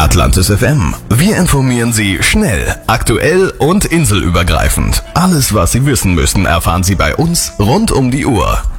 Atlantis FM. Wir informieren Sie schnell, aktuell und inselübergreifend. Alles, was Sie wissen müssen, erfahren Sie bei uns rund um die Uhr.